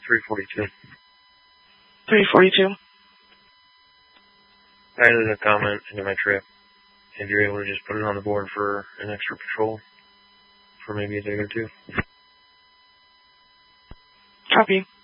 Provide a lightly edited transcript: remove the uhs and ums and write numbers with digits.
342. 342. I added a comment into my trip. If you're able to just put it on the board for an extra patrol for maybe a day or two. Copy.